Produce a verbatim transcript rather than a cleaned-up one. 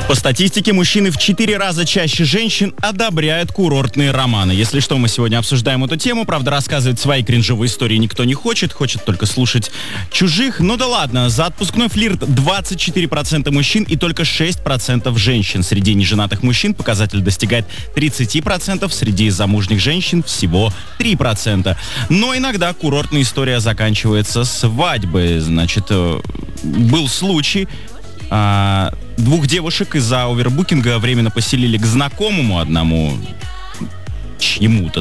По статистике, мужчины в четыре раза чаще женщин одобряют курортные романы. Если что, мы сегодня обсуждаем эту тему. Правда, рассказывать свои кринжевые истории никто не хочет. Хочет только слушать чужих. Ну да ладно, за отпускной флирт двадцать четыре процента мужчин и только шесть процентов женщин. Среди неженатых мужчин показатель достигает тридцать процентов, среди замужних женщин всего три процента. Но иногда курортная история заканчивается свадьбой. Значит, был случай... А, двух девушек из-за овербукинга временно поселили к знакомому одному, чьему-то